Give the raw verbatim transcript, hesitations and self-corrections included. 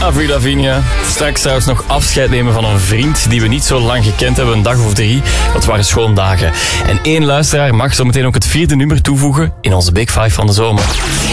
Avril Lavigne. Straks trouwens nog afscheid nemen van een vriend die we niet zo lang gekend hebben, een dag of drie. Dat waren schoondagen. En één luisteraar mag zo meteen ook het vierde nummer toevoegen in onze Big Five van de zomer.